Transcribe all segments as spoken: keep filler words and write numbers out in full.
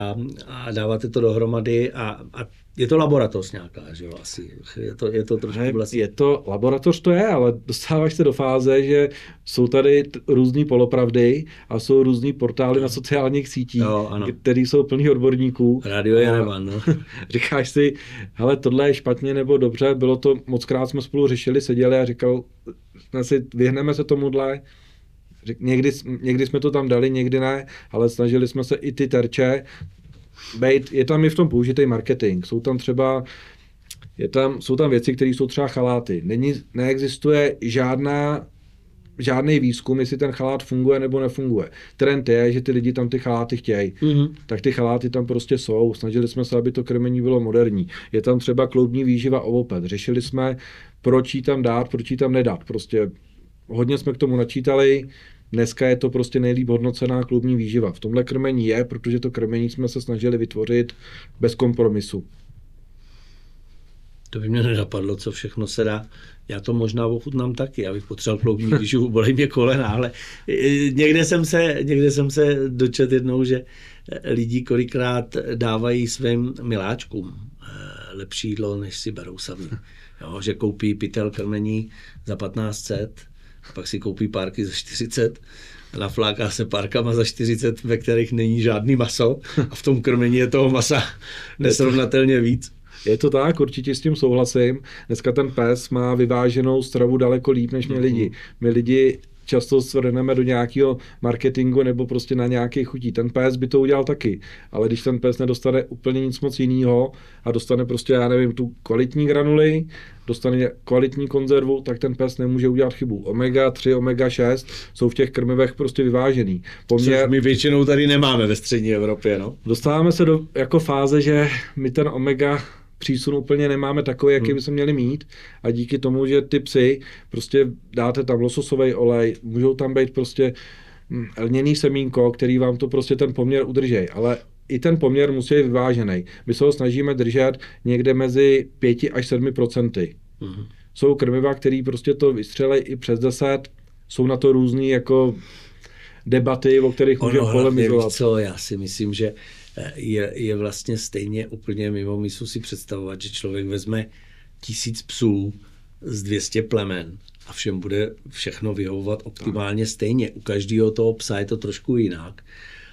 a, a dáváte to dohromady a, a je to laboratoř nějaká, že jo, asi. Je to, je to trošku vlastně... Je to, laboratoř to je, ale dostáváš se do fáze, že jsou tady t- různý polopravdy a jsou různý portály na sociálních sítích, které jsou plný odborníků. Radio Jerevan, no. Říkáš si, hele, tohle je špatně nebo dobře, bylo to, mockrát jsme spolu řešili, seděli a říkal, jsme si, vyhneme se tomuhle. Někdy, někdy jsme to tam dali, někdy ne, ale snažili jsme se i ty terče bejt, je tam i v tom použitý marketing. Jsou tam třeba, je tam, jsou tam věci, které jsou třeba chaláty. Není, neexistuje žádná, žádný výzkum, jestli ten chalát funguje nebo nefunguje. Trend je, že ty lidi tam ty chaláty chtějí. Mm-hmm. Tak ty chaláty tam prostě jsou. Snažili jsme se, aby to krmení bylo moderní. Je tam třeba kloubní výživa ovopet. Řešili jsme, proč jí tam dát, proč jí tam nedat. Prostě hodně jsme k tomu načítali. Dneska je to prostě nejlíp hodnocená kloubní výživa. V tomhle krmení je, protože to krmení jsme se snažili vytvořit bez kompromisu. To by mě nenapadlo, co všechno se dá. Já to možná ochutnám taky, abych potřeboval kloubní výživu, bolí mě kolena, ale někde jsem se, někde jsem se dočetl jednou, že lidi kolikrát dávají svým miláčkům lepší jídlo, než si berou sami. Jo, že koupí pytel krmení za patnáct set, pak si koupí párky za čtyřicet, nafláká se párkama za čtyřicet, ve kterých není žádný maso a v tom krmení je toho masa nesrovnatelně víc. Je to tak, určitě s tím souhlasím. Dneska ten pes má vyváženou stravu daleko líp než my lidi. My lidi často svrhneme do nějakého marketingu nebo prostě na nějaké chutí. Ten pes by to udělal taky, ale když ten pes nedostane úplně nic moc jiného a dostane prostě, já nevím, tu kvalitní granuli, dostane kvalitní konzervu, tak ten pes nemůže udělat chybu. omega tři, omega šest jsou v těch krmivech prostě vyvážený. Poměr... My většinou tady nemáme ve střední Evropě, no. Dostáváme se do jako fáze, že my ten omega přísun úplně nemáme takový, jaký bychom měli mít a díky tomu, že ty psy prostě dáte tam lososový olej, můžou tam být prostě lněný semínko, který vám to prostě ten poměr udrží, ale i ten poměr musí být vyvážený. My se ho snažíme držet někde mezi pět až sedm procenty. Mm. Jsou krmiva, který prostě to vystřelej i přes deset, jsou na to různý jako debaty, o kterých můžeme polemizovat. Co, já si myslím, že je, je vlastně stejně úplně mimo myslu si představovat, že člověk vezme tisíc psů z dvě stě plemen a všem bude všechno vyhovovat optimálně stejně. U každého toho psa je to trošku jinak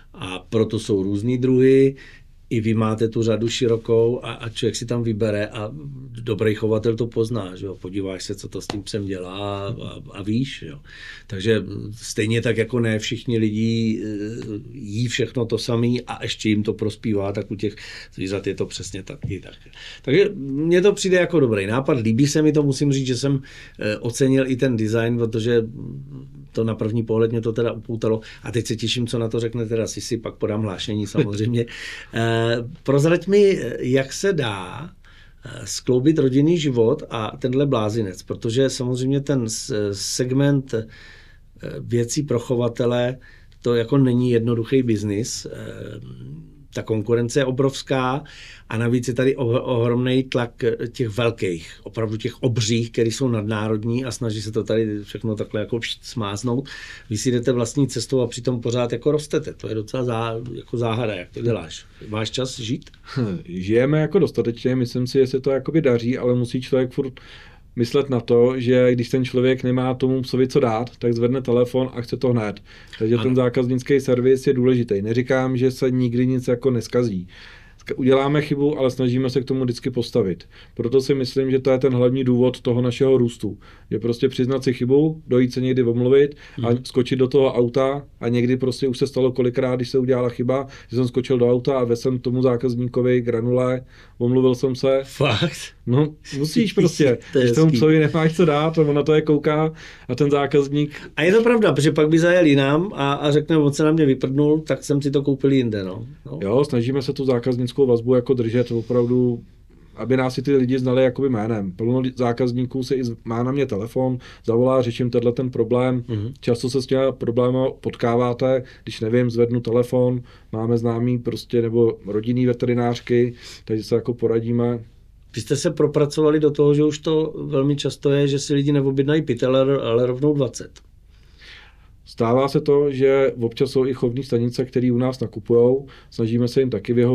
a proto jsou různý druhy. I vy máte tu řadu širokou a, a člověk si tam vybere a dobrý chovatel to pozná, že jo? Podíváš se, co to s tím psem dělá a, a víš. Jo? Takže stejně tak jako ne všichni lidi jí všechno to samý a ještě jim to prospívá, tak u těch zvířat je to přesně taky. Tak. Takže mně to přijde jako dobrý nápad, líbí se mi to, musím říct, že jsem ocenil i ten design, protože to na první pohled mě to teda upoutalo a teď se těším, co na to řekne teda Sisi, pak podám hlášení samozřejmě. Prozrať mi, jak se dá skloubit rodinný život a tenhle blázinec, protože samozřejmě ten segment věcí pro chovatele, to jako není jednoduchý biznis. Ta konkurence je obrovská a navíc je tady ohromný tlak těch velkých, opravdu těch obřích, který jsou nadnárodní a snaží se to tady všechno takhle jako smáznout. Vy si jdete vlastní cestou a přitom pořád jako rostete. To je docela zá, jako záhada, jak to děláš. Máš čas žít? Žijeme jako dostatečně, myslím si, že se to jakoby daří, ale musí člověk furt myslet na to, že když ten člověk nemá tomu psovi co dát, tak zvedne telefon a chce to hned. Takže ano. Ten zákaznický servis je důležitý. Neříkám, že se nikdy nic jako neskazí. Uděláme chybu, ale snažíme se k tomu vždycky postavit. Proto si myslím, že to je ten hlavní důvod toho našeho růstu. Je prostě přiznat si chybu, dojít se někdy omluvit a skočit do toho auta a někdy prostě už se stalo kolikrát, když se udělala chyba, že jsem skočil do auta a vezl jsem tomu zákazníkovi granule, omluvil jsem se. Fakt? No, musíš prostě. Když tomu psovi nemáš co dát, on na to je kouká a ten zákazník. A je to pravda, protože pak by zajel jinam a, a řekne, on se na mě vyprdnul, tak jsem si to koupil jinde. No. No. Jo, snažíme se tu zákaznickou vazbu jako držet opravdu, aby nás i ty lidi znali jakoby jménem. Plno zákazníků se i má na mě telefon, zavolá, řeším tenhle ten problém. Mm-hmm. Často se s těmi problémy potkáváte, když nevím, zvednu telefon, máme známý prostě nebo rodinný veterinářky, takže se jako poradíme. Vy jste se propracovali do toho, že už to velmi často je, že si lidi neobjednají pytel, ale rovnou dvacet. Stává se to, že občas jsou i chovní stanice, které u nás nakupujou, snažíme se jim taky vyhovovat.